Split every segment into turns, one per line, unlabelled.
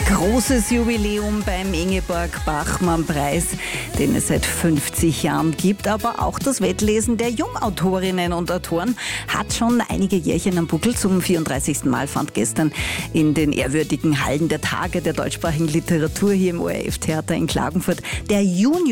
Großes Jubiläum beim Ingeborg-Bachmann-Preis, den es seit 50 Jahren gibt. Aber auch das Wettlesen der Jungautorinnen und Autoren hat schon einige Jährchen am Buckel. Zum 34. Mal fand gestern in den ehrwürdigen Hallen der Tage der deutschsprachigen Literatur hier im ORF-Theater in Klagenfurt der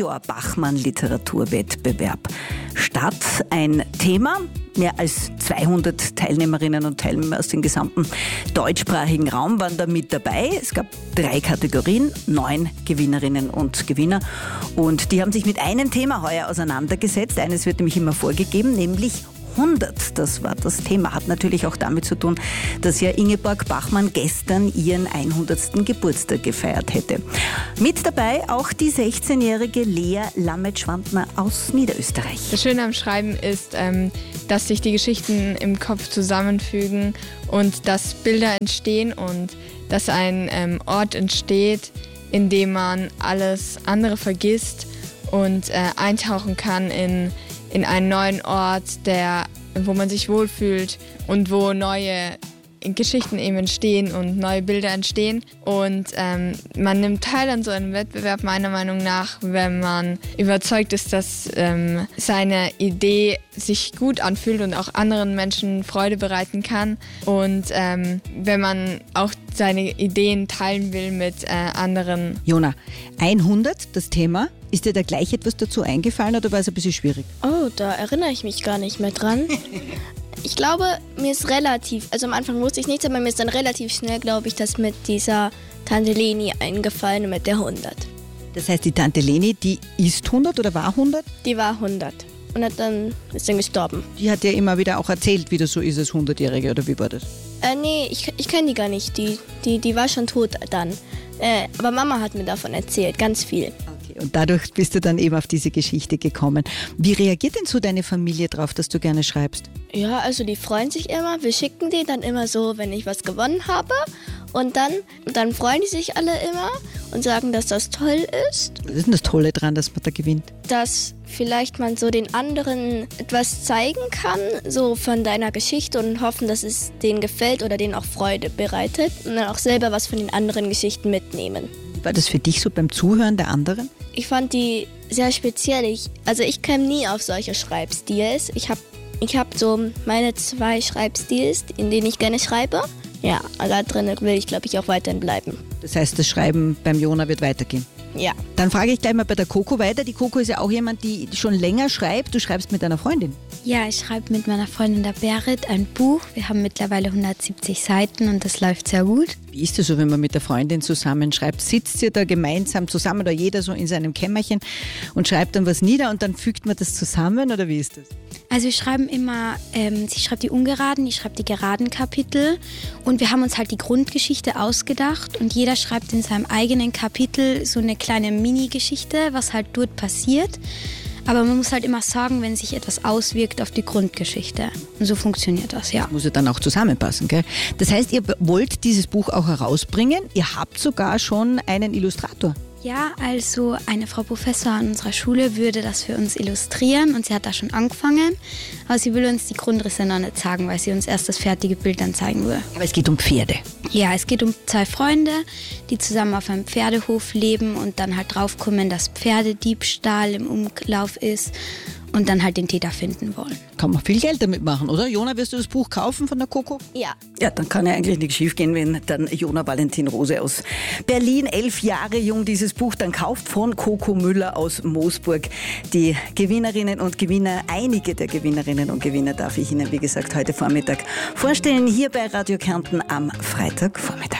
Junior-Bachmann-Literaturwettbewerb statt. Ein Thema. Mehr als 200 Teilnehmerinnen und Teilnehmer aus dem gesamten deutschsprachigen Raum waren da mit dabei. Es gab 3 Kategorien, 9 Gewinnerinnen und Gewinner. Und die haben sich mit einem Thema heuer auseinandergesetzt. Eines wird nämlich immer vorgegeben, nämlich 100. Das war das Thema. Hat natürlich auch damit zu tun, dass ja Ingeborg Bachmann gestern ihren 100. Geburtstag gefeiert hätte. Mit dabei auch die 16-jährige Lea Lammet-Schwandner aus Niederösterreich.
Das Schöne am Schreiben ist, dass sich die Geschichten im Kopf zusammenfügen und dass Bilder entstehen und dass ein Ort entsteht, in dem man alles andere vergisst und eintauchen kann in einen neuen Ort, wo man sich wohlfühlt und wo neue Geschichten eben entstehen und neue Bilder entstehen. Und man nimmt teil an so einem Wettbewerb meiner Meinung nach, wenn man überzeugt ist, dass seine Idee sich gut anfühlt und auch anderen Menschen Freude bereiten kann. Und wenn man auch seine Ideen teilen will mit anderen.
Jona, 100, das Thema. Ist dir da gleich etwas dazu eingefallen oder war es ein bisschen schwierig?
Oh, da erinnere ich mich gar nicht mehr dran. Ich glaube, mir ist also am Anfang wusste ich nichts, aber mir ist dann relativ schnell, glaube ich, das mit dieser Tante Leni eingefallen und mit der 100.
Das heißt, die Tante Leni, die ist 100 oder war 100?
Die war 100 und ist dann gestorben.
Die hat ja immer wieder auch erzählt, wie das so ist als 100-Jährige, oder wie war das?
Nee, ich kenne die gar nicht. Die war schon tot dann. Aber Mama hat mir davon erzählt, ganz viel.
Und dadurch bist du dann eben auf diese Geschichte gekommen. Wie reagiert denn so deine Familie drauf, dass du gerne schreibst?
Ja, also die freuen sich immer. Wir schicken die dann immer so, wenn ich was gewonnen habe. Und dann freuen die sich alle immer und sagen, dass das toll ist.
Was ist denn das Tolle daran, dass man da gewinnt?
Dass vielleicht man so den anderen etwas zeigen kann, so von deiner Geschichte und hoffen, dass es denen gefällt oder denen auch Freude bereitet. Und dann auch selber was von den anderen Geschichten mitnehmen.
Wie war das für dich so beim Zuhören der anderen?
Ich fand die sehr speziell. Ich käme nie auf solche Schreibstils. Ich hab so meine 2 Schreibstils, in denen ich gerne schreibe. Ja, da drin will ich, glaube ich, auch weiterhin bleiben.
Das heißt, das Schreiben beim Jona wird weitergehen?
Ja.
Dann frage ich gleich mal bei der Coco weiter. Die Coco ist ja auch jemand, die schon länger schreibt. Du schreibst mit deiner Freundin.
Ja, ich schreibe mit meiner Freundin der Berit ein Buch. Wir haben mittlerweile 170 Seiten und das läuft sehr gut.
Wie ist das so, wenn man mit der Freundin zusammenschreibt? Sitzt ihr da gemeinsam zusammen oder jeder so in seinem Kämmerchen und schreibt dann was nieder und dann fügt man das zusammen oder wie ist das?
Also wir schreiben immer, sie schreibt die ungeraden, ich schreibe die geraden Kapitel und wir haben uns halt die Grundgeschichte ausgedacht und jeder schreibt in seinem eigenen Kapitel so eine kleine Mini-Geschichte, was halt dort passiert. Aber man muss halt immer sagen, wenn sich etwas auswirkt auf die Grundgeschichte. Und so funktioniert das, ja.
Das muss ja dann auch zusammenpassen, gell? Das heißt, ihr wollt dieses Buch auch herausbringen. Ihr habt sogar schon einen Illustrator.
Ja, also eine Frau Professor an unserer Schule würde das für uns illustrieren und sie hat da schon angefangen. Aber sie will uns die Grundrisse noch nicht sagen, weil sie uns erst das fertige Bild dann zeigen will.
Aber es geht um Pferde.
Ja, es geht um 2 Freunde, die zusammen auf einem Pferdehof leben und dann halt draufkommen, dass Pferdediebstahl im Umlauf ist und dann halt den Täter finden wollen.
Kann man viel Geld damit machen, oder? Jona, wirst du das Buch kaufen von der Coco?
Ja.
Ja, dann kann ja eigentlich nichts schief gehen, wenn dann Jona Valentin Rose aus Berlin, 11 Jahre jung, dieses Buch dann kauft von Coco Müller aus Moosburg. Die Gewinnerinnen und Gewinner, einige der Gewinnerinnen und Gewinner darf ich Ihnen, wie gesagt, heute Vormittag vorstellen, hier bei Radio Kärnten am Freitagvormittag.